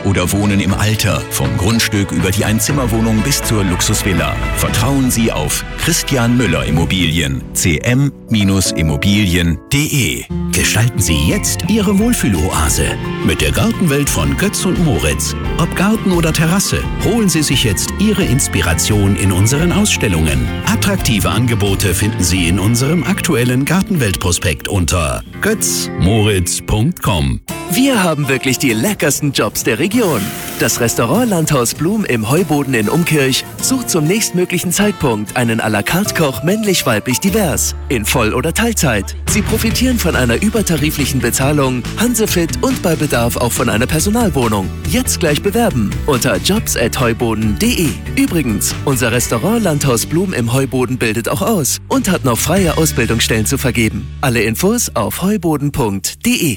oder Wohnen im Alter. Vom Grundstück über die Einzimmerwohnung bis zur Luxusvilla. Vertrauen Sie auf Christian Müller Immobilien. cm-immobilien.de. Gestalten Sie jetzt Ihre Wohlfühloase mit der Gartenwelt von Götz und Moritz. Ob Garten oder Terrasse, holen Sie sich jetzt Ihre Inspiration in unseren Ausstellungen. Attraktive Angebote finden Sie in unserem aktuellen Gartenweltprospekt unter götzmoritz.com. Wir haben wirklich die leckersten Jobs der Region. Das Restaurant Landhaus Blum im Heuboden in Umkirch sucht zum nächstmöglichen Zeitpunkt einen à la carte Koch männlich-weiblich divers, in Voll- oder Teilzeit. Sie profitieren von einer übertariflichen Bezahlung, Hansefit und bei Bedarf auch von einer Personalwohnung. Jetzt gleich bewerben unter jobs@heuboden.de. Übrigens, unser Restaurant Landhaus Blum im Heuboden bildet auch aus und hat noch freie Ausbildungsstellen zu vergeben. Alle Infos auf heuboden.de.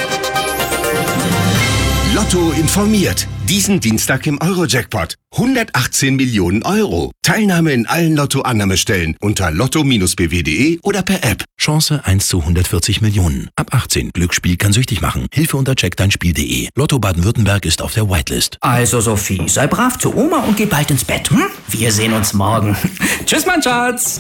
Lotto informiert. Diesen Dienstag im Euro-Jackpot. 118 Millionen Euro. Teilnahme in allen Lotto-Annahmestellen unter lotto-bw.de oder per App. Chance 1 zu 140 Millionen. Ab 18. Glücksspiel kann süchtig machen. Hilfe unter checkdeinspiel.de. Lotto Baden-Württemberg ist auf der Whitelist. Also Sophie, sei brav zu Oma und geh bald ins Bett. Hm? Wir sehen uns morgen. Tschüss, mein Schatz.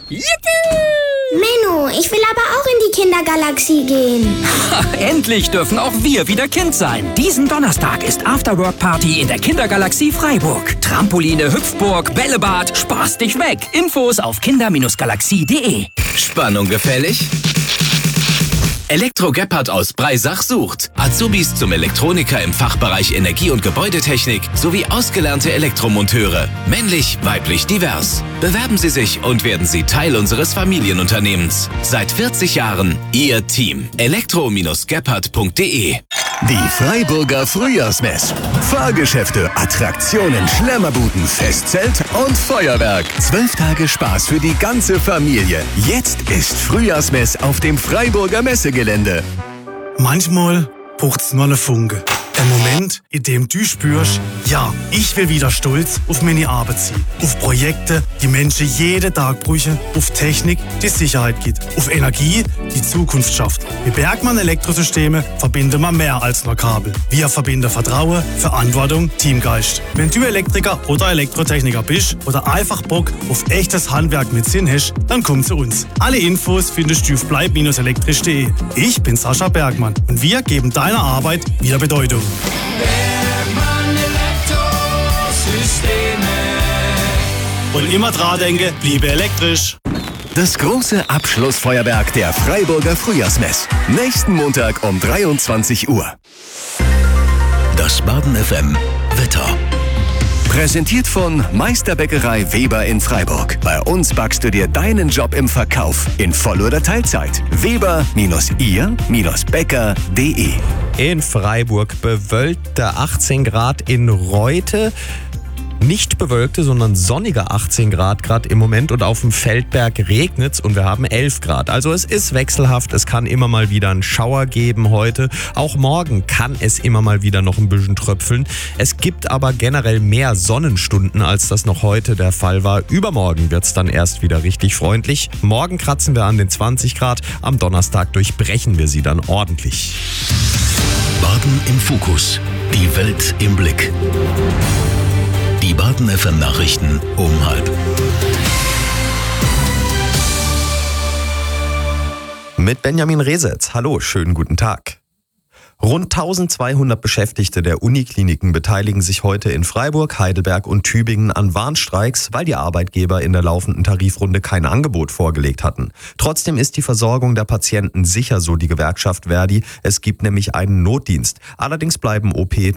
Menno, ich will aber auch in die Kindergalaxie gehen. Endlich dürfen auch wir wieder Kind sein. Diesen Donnerstag ist Afterwork-Party in der Kindergalaxie Freiburg. Trampoline, Hüpfburg, Bällebad, spaß dich weg. Infos auf kinder-galaxie.de. Spannung gefällig? Elektro Gebhardt aus Breisach sucht Azubis zum Elektroniker im Fachbereich Energie- und Gebäudetechnik sowie ausgelernte Elektromonteure. Männlich, weiblich, divers. Bewerben Sie sich und werden Sie Teil unseres Familienunternehmens. Seit 40 Jahren Ihr Team. elektro-gebhardt.de. Die Freiburger Frühjahrsmess. Fahrgeschäfte, Attraktionen, Schlemmerbuden, Festzelt und Feuerwerk. 12 Tage Spaß für die ganze Familie. Jetzt ist Frühjahrsmess auf dem Freiburger Messegelände. Manchmal braucht's nur eine Funke. Ein Moment, in dem du spürst, ja, ich will wieder stolz auf meine Arbeit sein. Auf Projekte, die Menschen jeden Tag brauchen. Auf Technik, die Sicherheit gibt. Auf Energie, die Zukunft schafft. Mit Bergmann Elektrosysteme verbinden wir mehr als nur Kabel. Wir verbinden Vertrauen, Verantwortung, Teamgeist. Wenn du Elektriker oder Elektrotechniker bist oder einfach Bock auf echtes Handwerk mit Sinn hast, dann komm zu uns. Alle Infos findest du auf bleib-elektrisch.de. Ich bin Sascha Bergmann und wir geben deiner Arbeit wieder Bedeutung. Bergmann Elektrosysteme. Und immer dran denke, bliebe elektrisch. Das große Abschlussfeuerwerk der Freiburger Frühjahrsmess. Nächsten Montag um 23 Uhr. Das Baden FM Wetter. Präsentiert von Meisterbäckerei Weber in Freiburg. Bei uns backst du dir deinen Job im Verkauf in Voll- oder Teilzeit. Weber-ihr-bäcker.de. In Freiburg bewölkte 18 Grad, in Reute nicht bewölkte, sondern sonnige 18 Grad gerade im Moment und auf dem Feldberg regnet's und wir haben 11 Grad. Also es ist wechselhaft, es kann immer mal wieder einen Schauer geben heute. Auch morgen kann es immer mal wieder noch ein bisschen tröpfeln. Es gibt aber generell mehr Sonnenstunden, als das noch heute der Fall war. Übermorgen wird's dann erst wieder richtig freundlich. Morgen kratzen wir an den 20 Grad, am Donnerstag durchbrechen wir sie dann ordentlich. Baden im Fokus. Die Welt im Blick. Die Baden FM Nachrichten um 12:30. Mit Benjamin Resetz. Hallo, schönen guten Tag. Rund 1200 Beschäftigte der Unikliniken beteiligen sich heute in Freiburg, Heidelberg und Tübingen an Warnstreiks, weil die Arbeitgeber in der laufenden Tarifrunde kein Angebot vorgelegt hatten. Trotzdem ist die Versorgung der Patienten sicher, so die Gewerkschaft Verdi. Es gibt nämlich einen Notdienst. Allerdings bleiben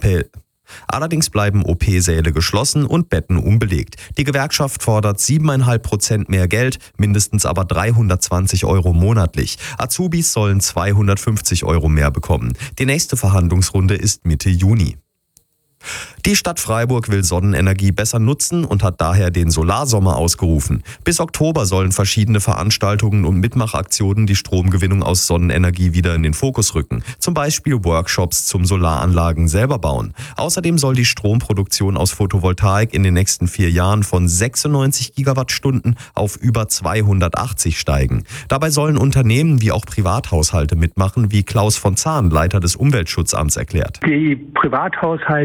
OP-Säle geschlossen und Betten unbelegt. Die Gewerkschaft fordert 7,5% mehr Geld, mindestens aber 320 € monatlich. Azubis sollen 250 € mehr bekommen. Die nächste Verhandlungsrunde ist Mitte Juni. Die Stadt Freiburg will Sonnenenergie besser nutzen und hat daher den Solarsommer ausgerufen. Bis Oktober sollen verschiedene Veranstaltungen und Mitmachaktionen die Stromgewinnung aus Sonnenenergie wieder in den Fokus rücken. Zum Beispiel Workshops zum Solaranlagen selber bauen. Außerdem soll die Stromproduktion aus Photovoltaik in den nächsten 4 Jahren von 96 Gigawattstunden auf über 280 steigen. Dabei sollen Unternehmen wie auch Privathaushalte mitmachen, wie Klaus von Zahn, Leiter des Umweltschutzamts, erklärt. Die Privathaushalte